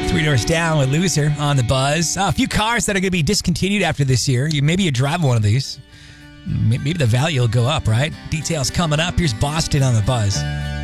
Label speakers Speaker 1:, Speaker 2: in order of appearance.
Speaker 1: Three Doors Down with Loser on the Buzz. A few cars that are going to be discontinued after this year. Maybe you drive one of these. Maybe the value will go up, right? Details coming up. Here's Boston on the Buzz.